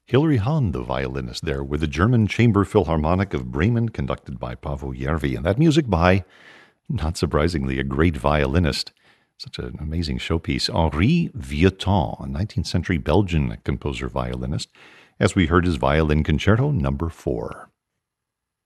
Hilary Hahn, the violinist there, with the German Chamber Philharmonic of Bremen, conducted by Paavo Järvi. And that music by, not surprisingly, a great violinist. Such an amazing showpiece. Henri Vieuxtemps, a 19th century Belgian composer violinist, as we heard his Violin Concerto No. 4.